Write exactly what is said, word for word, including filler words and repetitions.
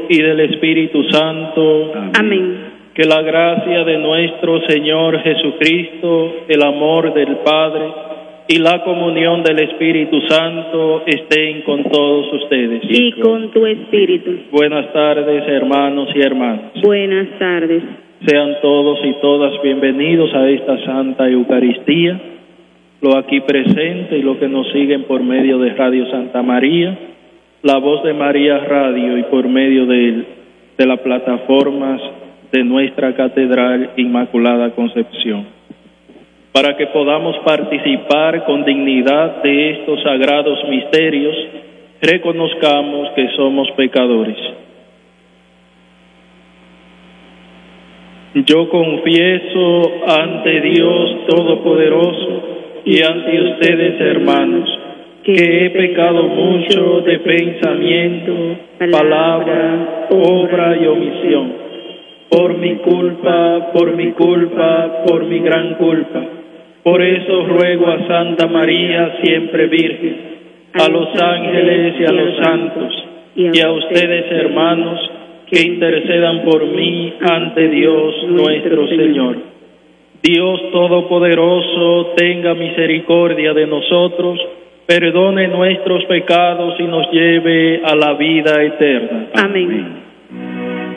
y del Espíritu Santo. Amén. Que la gracia de nuestro Señor Jesucristo, el amor del Padre y la comunión del Espíritu Santo estén con todos ustedes. Y con tu espíritu. Buenas tardes, hermanos y hermanas. Buenas tardes. Sean todos y todas bienvenidos a esta Santa Eucaristía, los aquí presentes y los que nos siguen por medio de Radio Santa María, La Voz de María Radio y por medio de, de las plataformas de nuestra Catedral Inmaculada Concepción, para que podamos participar con dignidad de estos sagrados misterios, reconozcamos que somos pecadores. Yo confieso ante Dios Todopoderoso y ante ustedes, hermanos, que he pecado mucho de pensamiento, palabra, obra y omisión, por mi culpa, por mi culpa, por mi gran culpa. Por eso ruego a Santa María, siempre Virgen, a los ángeles y a los santos, y a ustedes, hermanos, que intercedan por mí ante Dios nuestro Señor. Dios Todopoderoso, tenga misericordia de nosotros, perdone nuestros pecados y nos lleve a la vida eterna. Amén.